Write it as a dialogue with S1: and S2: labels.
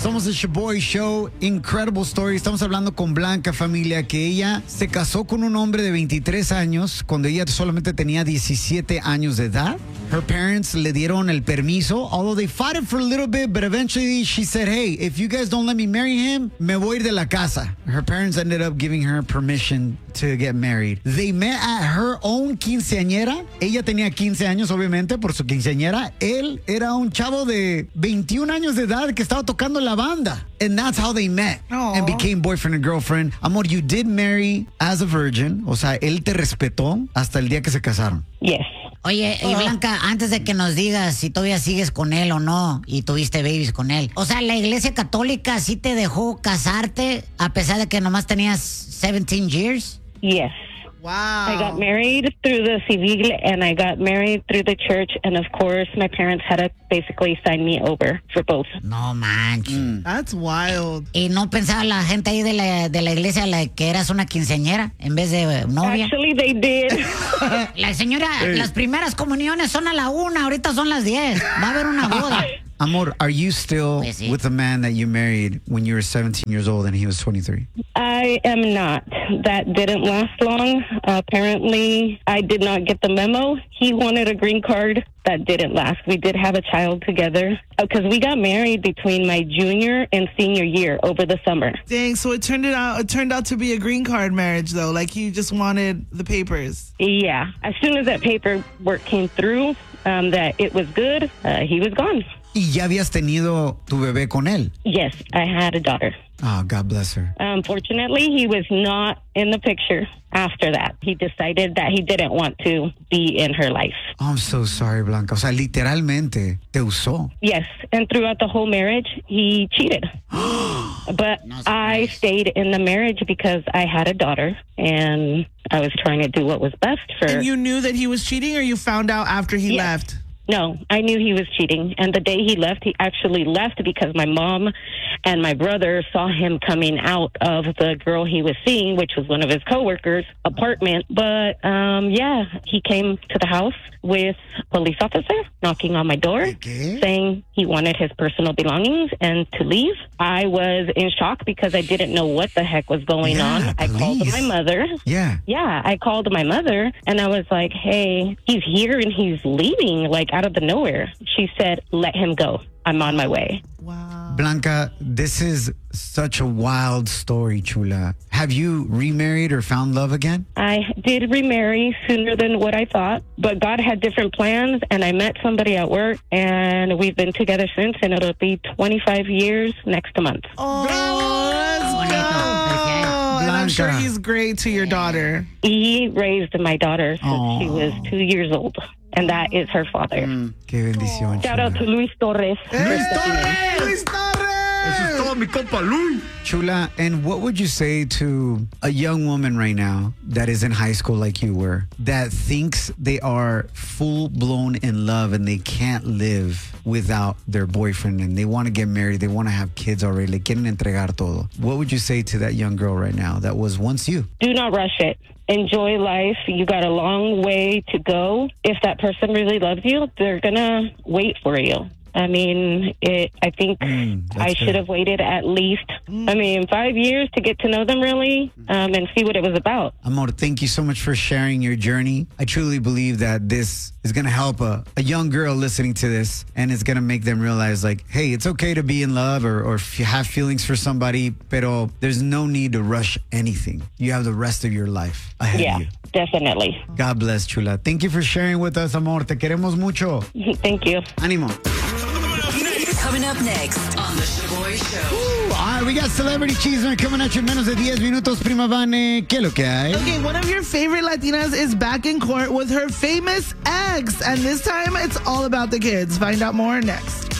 S1: Somos el Shaboy Show. Incredible story. Estamos hablando con Blanca, familia, que ella se casó con un hombre de 23 años cuando ella solamente tenía 17 años de edad. Her parents le dieron el permiso, although they fought it for a little bit, but eventually she said, hey, if you guys don't let me marry him, me voy a ir de la casa. Her parents ended up giving her permission to get married. They met at her own quinceañera. Ella tenía 15 años, obviamente, por su quinceañera. Él era un chavo de 21 años de edad que estaba tocando la banda. And that's how they met and became boyfriend and girlfriend. Amor, you did marry as a virgin. O sea, él te respetó hasta el día que se casaron.
S2: Yes.
S3: Oye, y Blanca, antes de que nos digas si todavía sigues con él o no y tuviste babies con él, o sea, ¿la iglesia católica sí te dejó casarte a pesar de que nomás tenías 17 years?
S2: Yes.
S4: Wow.
S2: I got married through the civil and I got married through the church. And of course, my parents had to basically sign me over for both.
S3: No manches.
S4: That's wild.
S3: ¿Y no pensaba la gente ahí de la iglesia que eras una quinceañera en vez de novia?
S2: Actually, they did.
S3: La señora, las primeras comuniones son a la 1, ahorita son las 10. Va a haber una boda.
S1: Amor, are you still
S3: Pues sí.
S1: with the man that you married when you were 17 years old and he was 23?
S2: I am not. That didn't last long. Apparently, I did not get the memo. He wanted a green card. That didn't last. We did have a child together because we got married between my junior and senior year over the summer.
S4: Dang, so it turned out to be a green card marriage though. Like you just wanted the papers.
S2: Yeah. As soon as that paperwork came through, that it was good, he was gone.
S1: ¿Y ya habías tenido tu bebé con él?
S2: Yes, I had a daughter.
S1: Oh, God bless her.
S2: Unfortunately, he was not in the picture after that. He decided that he didn't want to be in her life.
S1: Oh, I'm so sorry, Blanca. O sea, literalmente te usó.
S2: Yes, and throughout the whole marriage, he cheated. But
S3: No
S2: I
S3: surprise.
S2: stayed in the marriage because I had a daughter, and I was trying to do what was best for her.
S4: And you knew that he was cheating, or you found out after he
S2: Yes.
S4: left?
S2: No, I knew he was cheating. And the day he left, he actually left because my mom and my brother saw him coming out of the girl he was seeing, which was one of his coworkers' apartment. But, yeah, he came to the house with a police officer knocking on my door,
S1: ¿Qué?
S2: saying he wanted his personal belongings and to leave. I was in shock because I didn't know what the heck was going
S1: Yeah,
S2: on. I called
S1: police.
S2: my mother.
S1: Yeah.
S2: Yeah, I called my mother and I was like, hey, he's here and he's leaving, like out of the nowhere. She said, let him go. I'm on my way.
S4: Wow.
S1: Blanca, this is such a wild story, chula. Have you remarried or found love again?
S2: I did remarry sooner than what I thought, but God had different plans and I met somebody at work and we've been together since and it'll be 25 years next month.
S4: Oh, let's go. And I'm sure
S1: Blanca.
S4: he's great to your daughter.
S2: He raised my daughter since
S1: Aw.
S2: she was 2 years old, and that is her father.
S1: Qué bendición,
S2: Shout out to
S1: chula.
S2: Luis Torres.
S4: Luis Torres!
S1: Chula, and what would you say to a young woman right now that is in high school like you were, that thinks they are full-blown in love and they can't live without their boyfriend and they want to get married, they want to have kids already, le quieren entregar todo? What would you say to that young girl right now that was once you?
S2: Do not rush it. Enjoy life. You got a long way to go. If that person really loves you, they're going to wait for you. I mean, I think
S1: that's
S2: I should
S1: fair.
S2: have waited at least, 5 years to get to know them really and see what it was about.
S1: Amor, thank you so much for sharing your journey. I truly believe that this is going to help a young girl listening to this, and it's going to make them realize, like, hey, it's okay to be in love or have feelings for somebody, pero there's no need to rush anything. You have the rest of your life ahead
S2: Yeah,
S1: of you.
S2: definitely.
S1: God bless, chula. Thank you for sharing with us, amor. Te queremos mucho.
S2: Thank you.
S1: Ánimo.
S5: Coming up next on The Shaboy Show.
S1: All right, we got Celebrity Cheeseman coming at you en menos de 10 minutos. Prima Vane, ¿qué es lo que hay?
S4: Okay, one of your favorite Latinas is back in court with her famous ex. And this time, it's all about the kids. Find out more next.